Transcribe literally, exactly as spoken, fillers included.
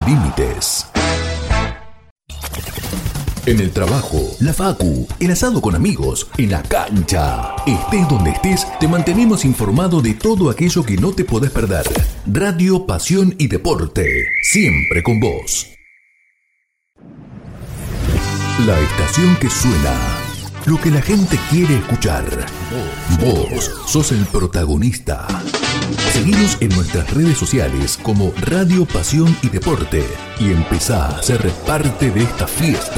límites. En el trabajo, la facu, el asado con amigos, en la cancha. Estés donde estés, te mantenemos informado de todo aquello que no te podés perder. Radio, pasión y deporte, siempre con vos. La estación que suena, lo que la gente quiere escuchar. Vos sos el protagonista. Seguinos en nuestras redes sociales como Radio, Pasión y Deporte y empezá a ser parte de esta fiesta.